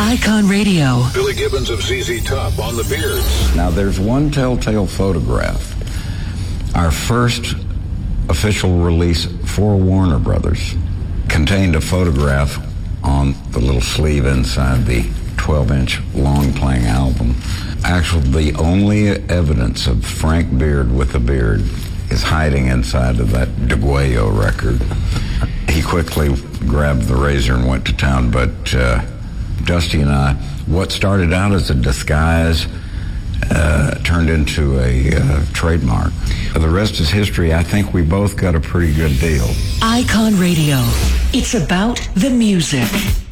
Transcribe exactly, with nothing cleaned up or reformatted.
Icon Radio. Billy Gibbons of Z Z Top on the Beards. Now, there's one telltale photograph. Our first official release for Warner Brothers contained a photograph on the little sleeve inside the twelve-inch long-playing album. Actually, the only evidence of Frank Beard with a beard is hiding inside of that DeGuayo record. He quickly grabbed the razor and went to town, but uh, Dusty and I, what started out as a disguise uh, turned into a uh, trademark. The rest is history. I think we both got a pretty good deal. Icon Radio. It's about the music.